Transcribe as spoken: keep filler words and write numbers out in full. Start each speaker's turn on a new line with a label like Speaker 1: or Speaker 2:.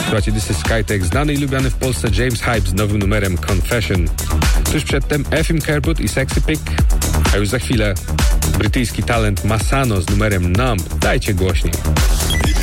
Speaker 1: Słuchajcie, This is Skytech, znany i lubiany w Polsce James Hype z nowym numerem Confession. Tuż przedtem Efim Kerwood i Sexy Pig, a już za chwilę brytyjski talent Masano z numerem Numb. Dajcie głośniej.